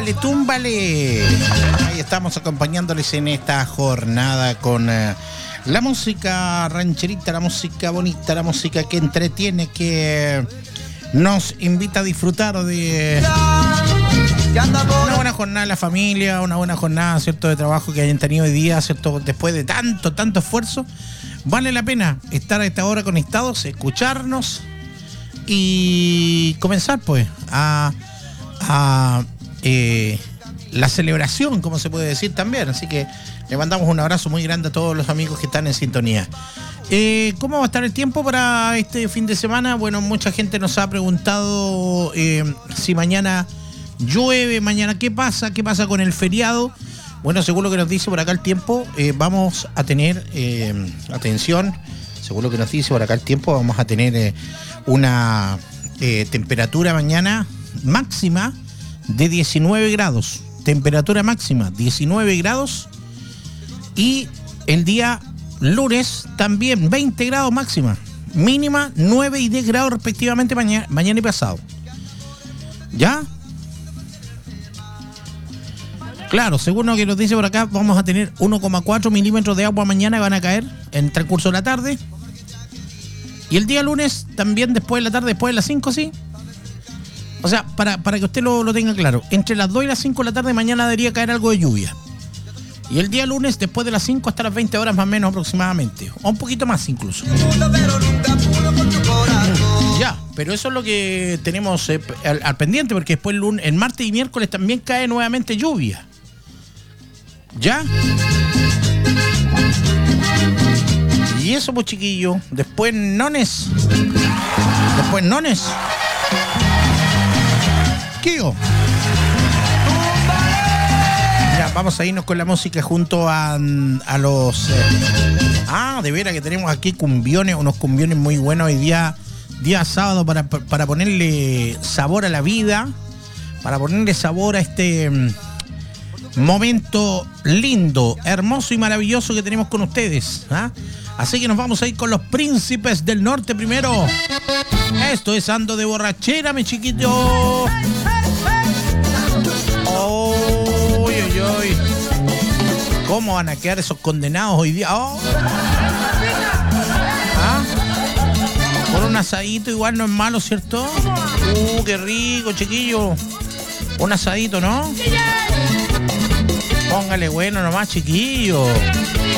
túmbale. Ahí estamos acompañándoles en esta jornada con la música rancherita, la música bonita, la música que entretiene, que nos invita a disfrutar de una buena jornada en la familia, una buena jornada, ¿cierto?, de trabajo que hayan tenido hoy día, ¿cierto?, después de tanto esfuerzo. Vale la pena estar a esta hora conectados, escucharnos y comenzar pues a la celebración, como se puede decir también. Así que le mandamos un abrazo muy grande a todos los amigos que están en sintonía. ¿Cómo va a estar el tiempo para este fin de semana? Bueno, mucha gente nos ha preguntado si mañana llueve, mañana qué pasa con el feriado. Bueno, según lo que nos dice por acá el tiempo, vamos a tener, atención, según lo que nos dice por acá el tiempo, vamos a tener una temperatura mañana máxima de 19 grados. Temperatura máxima 19 grados. Y el día lunes también 20 grados máxima. Mínima 9 y 10 grados respectivamente mañana y pasado. ¿Ya? Claro, según lo que nos dice por acá, vamos a tener 1,4 milímetros de agua mañana que van a caer en el transcurso de la tarde. Y el día lunes también después de la tarde, después de las 5, ¿sí? O sea, para que usted lo tenga claro, entre las 2 y las 5 de la tarde mañana debería caer algo de lluvia. Y el día lunes después de las 5 hasta las 20 horas más o menos aproximadamente. O un poquito más incluso. Ya, pero eso es lo que tenemos al pendiente, porque después el martes y miércoles también cae nuevamente lluvia. ¿Ya? Y eso pues, chiquillo. Después nones. Kio. Ya, vamos a irnos con la música junto a los... de veras que tenemos aquí cumbiones, unos cumbiones muy buenos hoy día sábado para ponerle sabor a la vida, para ponerle sabor a este momento lindo, hermoso y maravilloso que tenemos con ustedes. Así que nos vamos a ir con los Príncipes del Norte primero. Esto es Ando de Borrachera, mi chiquito. Uy. ¿Cómo van a quedar esos condenados hoy día? Por un asadito igual no es malo, ¿cierto? Qué rico, chiquillo. Un asadito, ¿no? Póngale bueno nomás, chiquillo.